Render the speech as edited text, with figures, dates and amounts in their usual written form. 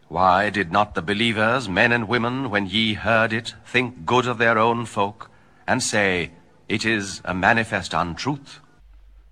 Why did not the believers, men and women, when ye heard it, think good of their own folk, and say, It is a manifest untruth?